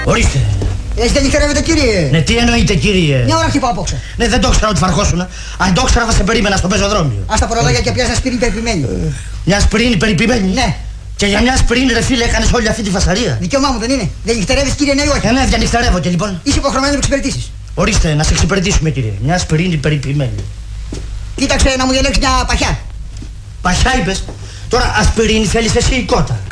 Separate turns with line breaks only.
Ορίστε.
Δεν νυχτερεύετε, κύριε.
Ναι, τι εννοείται, κύριε.
Μια ώρα χτυπάω απόξω.
Ναι, δεν το ήξερα ότι θα ερχόσουν. Αν το ήξερα, θα σε περίμενα στο πεζοδρόμιο.
Ας τα προλόγια και πιάσα σπίριν περιποιημένη.
Μια σπρίνη περιποιημένη.
Ναι.
Και για μια σπρίνη, ρε φίλε, έκανες όλη αυτή τη φασαρία.
Δικαίωμά μου δεν είναι. Δεν νυχτερεύεις, κύριε, ναι ή όχι.
Ναι, δεν νυχτερεύω και λοιπόν.
Είσαι υποχρεωμένος να με εξυπηρετήσεις.
Ορίστε, να σε εξυπηρετήσουμε, κύριε. Μια σπρίνη περιποιημένη.
Κοίταξε να μου διαλέξει μια παχιά.
Παχιά είπες. Τώρα ασπιρίνη θέλεις εσύ ή κότα.